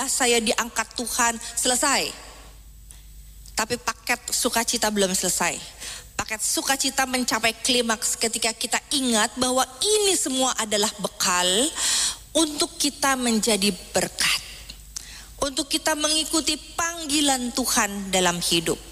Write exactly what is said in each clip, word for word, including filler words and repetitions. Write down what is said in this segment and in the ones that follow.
saya diangkat Tuhan, selesai. Tapi paket sukacita belum selesai. Paket sukacita mencapai klimaks ketika kita ingat bahwa ini semua adalah bekal untuk kita menjadi berkat. Untuk kita mengikuti panggilan Tuhan dalam hidup.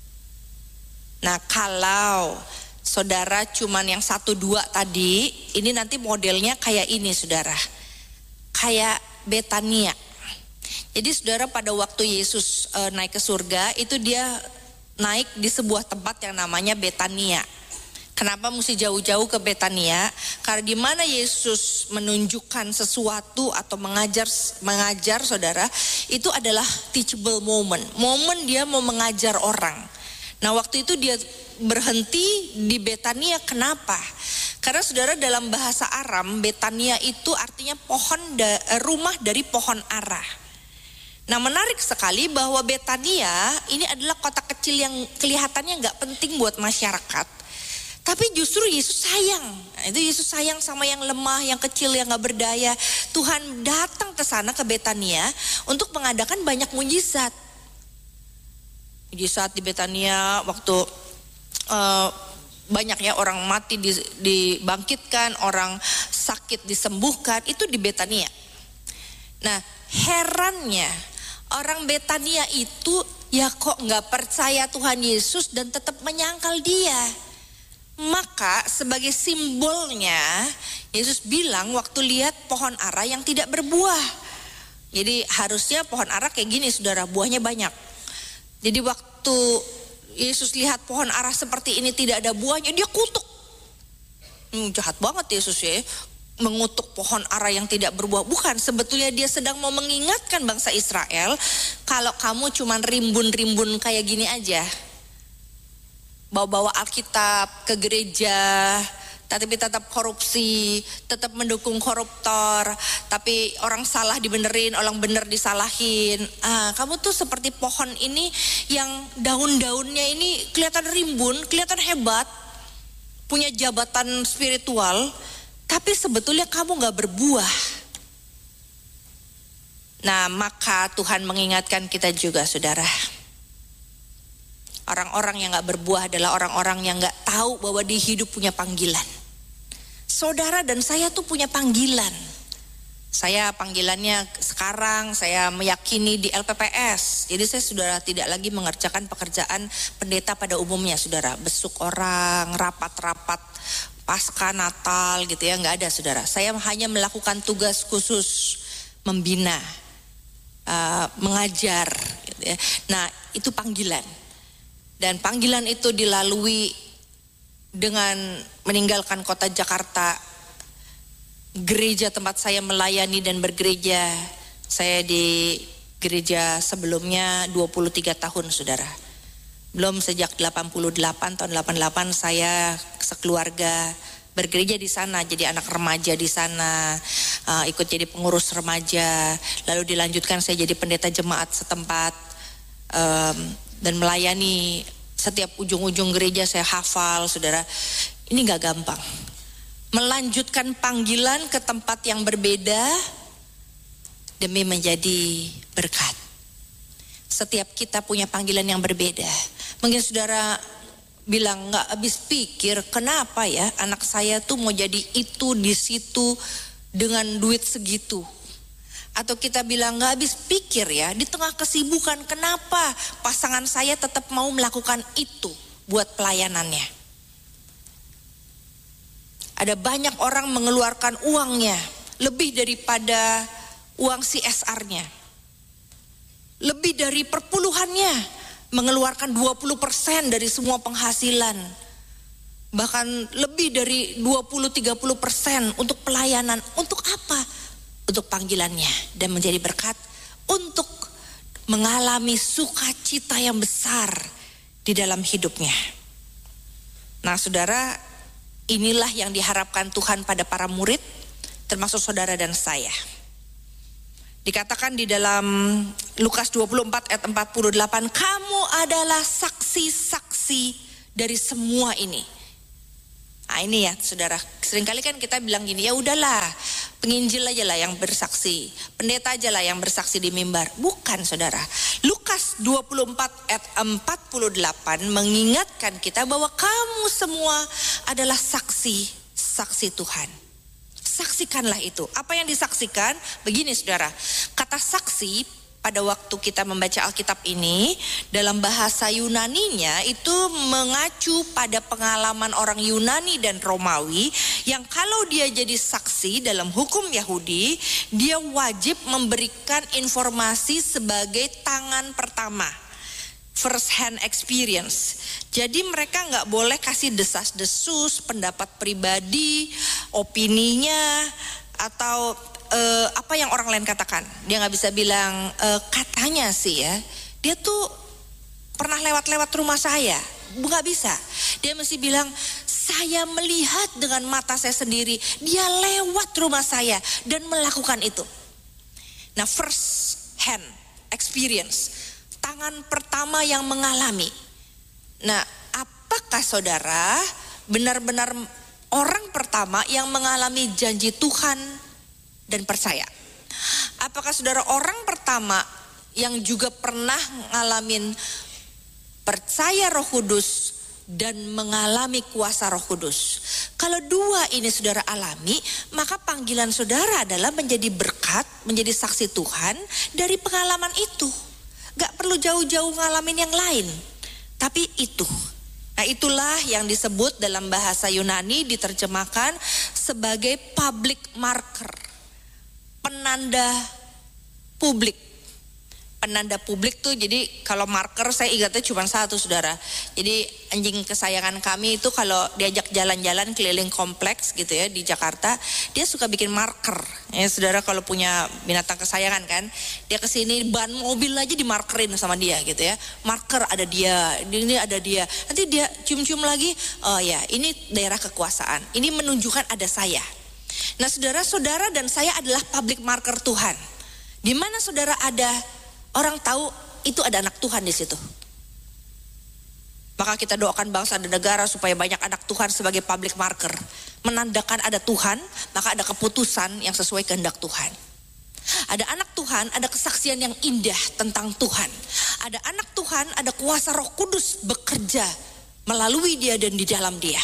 Nah, kalau saudara cuman yang satu dua tadi, ini nanti modelnya kayak ini saudara. Kayak Betania. Jadi saudara, pada waktu Yesus e, naik ke surga, itu dia naik di sebuah tempat yang namanya Betania. Kenapa mesti jauh-jauh ke Betania? Karena di mana Yesus menunjukkan sesuatu atau mengajar mengajar saudara, itu adalah teachable moment. Momen dia mau mengajar orang. Nah, waktu itu dia berhenti di Betania. Kenapa? Karena saudara, dalam bahasa Aram, Betania itu artinya pohon da, rumah dari pohon ara. Nah, menarik sekali bahwa Betania ini adalah kota kecil yang kelihatannya nggak penting buat masyarakat. Tapi justru Yesus sayang. Nah, itu Yesus sayang sama yang lemah, yang kecil, yang nggak berdaya. Tuhan datang ke sana, ke Betania, untuk mengadakan banyak mujizat. Mujizat di Betania waktu uh, banyak ya orang mati dibangkitkan, orang sakit disembuhkan, itu di Betania. Nah, herannya orang Betania itu ya kok nggak percaya Tuhan Yesus dan tetap menyangkal dia. Maka sebagai simbolnya Yesus bilang waktu lihat pohon ara yang tidak berbuah. Jadi harusnya pohon ara kayak gini saudara, buahnya banyak. Jadi waktu Yesus lihat pohon ara seperti ini tidak ada buahnya, dia kutuk. Hmm, jahat banget Yesus ya, mengutuk pohon ara yang tidak berbuah. Bukan, sebetulnya dia sedang mau mengingatkan bangsa Israel, kalau kamu cuman rimbun-rimbun kayak gini aja, bawa-bawa Alkitab ke gereja, tapi tetap korupsi, tetap mendukung koruptor, tapi orang salah dibenerin, orang bener disalahin. Ah, kamu tuh seperti pohon ini yang daun-daunnya ini kelihatan rimbun, kelihatan hebat, punya jabatan spiritual, tapi sebetulnya kamu gak berbuah. Nah, maka Tuhan mengingatkan kita juga saudara. Orang-orang yang gak berbuah adalah orang-orang yang gak tahu bahwa di hidup punya panggilan. Saudara dan saya tuh punya panggilan. Saya panggilannya sekarang saya meyakini di L P P S. Jadi saya sudah tidak lagi mengerjakan pekerjaan pendeta pada umumnya saudara. Besuk orang, rapat-rapat pasca Natal gitu ya, nggak ada saudara. Saya hanya melakukan tugas khusus membina, uh, mengajar gitu ya. Nah, itu panggilan. Dan panggilan itu dilalui dengan meninggalkan kota Jakarta, gereja tempat saya melayani dan bergereja. Saya di gereja sebelumnya dua puluh tiga tahun saudara. Belum sejak delapan puluh delapan, tahun delapan puluh delapan saya sekeluarga bergereja di sana, jadi anak remaja di sana, uh, ikut jadi pengurus remaja, lalu dilanjutkan saya jadi pendeta jemaat setempat, um, dan melayani setiap ujung-ujung gereja saya hafal saudara. Ini gak gampang, melanjutkan panggilan ke tempat yang berbeda demi menjadi berkat. Setiap kita punya panggilan yang berbeda. Mungkin saudara bilang gak habis pikir, kenapa ya anak saya tuh mau jadi itu di situ dengan duit segitu. Atau kita bilang gak habis pikir ya, di tengah kesibukan kenapa pasangan saya tetap mau melakukan itu buat pelayanannya. Ada banyak orang mengeluarkan uangnya lebih daripada uang C S R-nya. Lebih dari perpuluhannya, mengeluarkan dua puluh persen dari semua penghasilan. Bahkan lebih dari dua puluh sampai tiga puluh persen untuk pelayanan. Untuk apa? Untuk panggilannya dan menjadi berkat, untuk mengalami sukacita yang besar di dalam hidupnya. Nah saudara, inilah yang diharapkan Tuhan pada para murid, termasuk saudara dan saya. Dikatakan di dalam Lukas dua puluh empat ayat empat puluh delapan, kamu adalah saksi-saksi dari semua ini. Nah ini ya saudara, seringkali kan kita bilang gini, ya udahlah penginjil aja lah yang bersaksi, pendeta aja lah yang bersaksi di mimbar. Bukan, saudara. Lukas dua puluh empat ayat empat puluh delapan mengingatkan kita bahwa kamu semua adalah saksi, saksi Tuhan. Saksikanlah itu. Apa yang disaksikan? Begini saudara, kata saksi pada waktu kita membaca Alkitab ini dalam bahasa Yunaninya itu mengacu pada pengalaman orang Yunani dan Romawi yang kalau dia jadi saksi dalam hukum Yahudi, dia wajib memberikan informasi sebagai tangan pertama, first hand experience. Jadi mereka nggak boleh kasih desas-desus pendapat pribadi, opininya, atau Uh, apa yang orang lain katakan. Dia gak bisa bilang uh, katanya sih ya, dia tuh pernah lewat-lewat rumah saya. Gak bisa. Dia mesti bilang saya melihat dengan mata saya sendiri, dia lewat rumah saya dan melakukan itu. Nah, first hand experience, tangan pertama yang mengalami. Nah, apakah saudara benar-benar orang pertama yang mengalami janji Tuhan dan percaya? Apakah saudara orang pertama yang juga pernah ngalamin percaya Roh Kudus dan mengalami kuasa Roh Kudus? Kalau dua ini saudara alami, maka panggilan saudara adalah menjadi berkat, menjadi saksi Tuhan dari pengalaman itu. Gak perlu jauh-jauh ngalamin yang lain, tapi itu. Nah, itulah yang disebut dalam bahasa Yunani diterjemahkan sebagai public marker, penanda publik. Penanda publik tuh jadi kalau marker saya ingatnya cuma satu saudara. Jadi anjing kesayangan kami itu kalau diajak jalan-jalan keliling kompleks gitu ya di Jakarta, dia suka bikin marker. Ya saudara kalau punya binatang kesayangan kan, dia kesini ban mobil aja dimarkerin sama dia gitu ya. Marker ada dia, ini ada dia. Nanti dia cium-cium lagi, oh ya ini daerah kekuasaan. Ini menunjukkan ada saya. Nah saudara-saudara dan saya adalah public marker Tuhan. Di mana saudara ada, orang tahu itu ada anak Tuhan di situ. Maka kita doakan bangsa dan negara supaya banyak anak Tuhan sebagai public marker. Menandakan ada Tuhan, maka ada keputusan yang sesuai kehendak Tuhan. Ada anak Tuhan, ada kesaksian yang indah tentang Tuhan. Ada anak Tuhan, ada kuasa Roh Kudus bekerja melalui dia dan di dalam dia.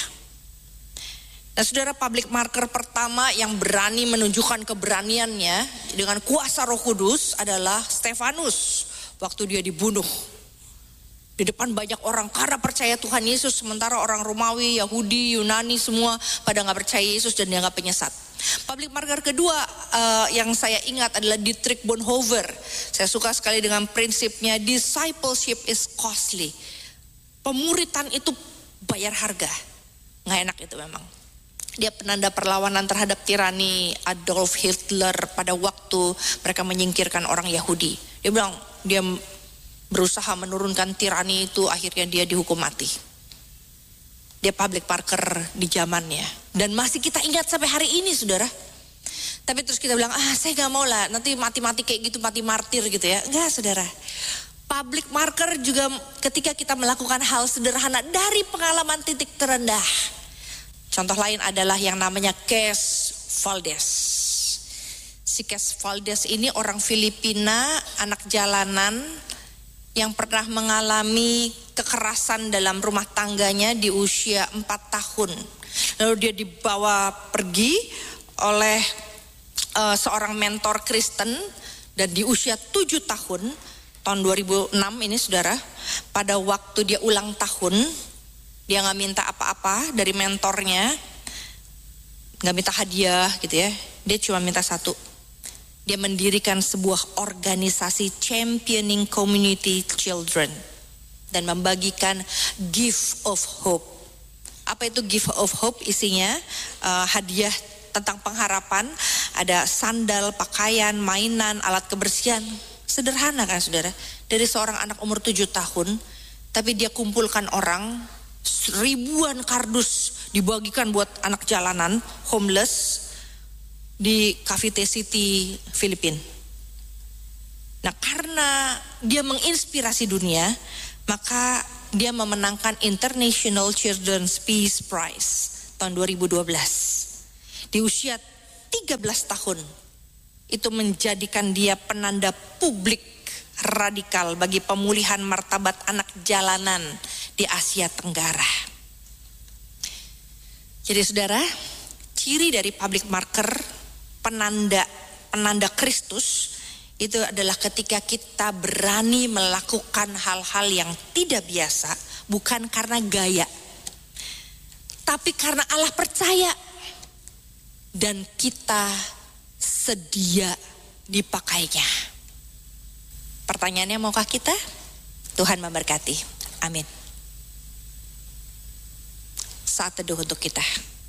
Nah saudara, public marker pertama yang berani menunjukkan keberaniannya dengan kuasa Roh Kudus adalah Stefanus waktu dia dibunuh di depan banyak orang karena percaya Tuhan Yesus, sementara orang Romawi, Yahudi, Yunani semua pada gak percaya Yesus dan dianggap penyesat. Public marker kedua uh, yang saya ingat adalah Dietrich Bonhoeffer. Saya suka sekali dengan prinsipnya discipleship is costly. Pemuritan itu bayar harga. Gak enak itu memang. Dia penanda perlawanan terhadap tirani Adolf Hitler pada waktu mereka menyingkirkan orang Yahudi. Dia bilang dia berusaha menurunkan tirani itu, akhirnya dia dihukum mati. Dia public marker di zamannya dan masih kita ingat sampai hari ini saudara. Tapi terus kita bilang, ah saya gak mau lah nanti mati-mati kayak gitu, mati martir gitu ya. Enggak saudara. Public marker juga ketika kita melakukan hal sederhana dari pengalaman titik terendah. Contoh lain adalah yang namanya Kes Valdez. Si Kes Valdez ini orang Filipina, anak jalanan yang pernah mengalami kekerasan dalam rumah tangganya di usia empat tahun. Lalu dia dibawa pergi oleh uh, seorang mentor Kristen dan di usia tujuh tahun, tahun dua ribu enam ini saudara, pada waktu dia ulang tahun, dia gak minta apa-apa dari mentornya, gak minta hadiah gitu ya. Dia cuma minta satu. Dia mendirikan sebuah organisasi championing community children dan membagikan gift of hope. Apa itu gift of hope? Isinya uh, hadiah tentang pengharapan. Ada sandal, pakaian, mainan, alat kebersihan. Sederhana kan saudara. Dari seorang anak umur tujuh tahun. Tapi dia kumpulkan orang, ribuan kardus dibagikan buat anak jalanan, homeless, di Cavite City, Filipina. Nah karena dia menginspirasi dunia, maka dia memenangkan International Children's Peace Prize tahun dua ribu dua belas. Di usia tiga belas tahun itu menjadikan dia penanda publik radikal bagi pemulihan martabat anak jalanan di Asia Tenggara. Jadi saudara, ciri dari public marker, penanda penanda Kristus itu adalah ketika kita berani melakukan hal-hal yang tidak biasa, bukan karena gaya, tapi karena Allah percaya dan kita sedia dipakainya. Pertanyaannya, maukah kita? Tuhan memberkati. Amin. Saat teduh untuk kita.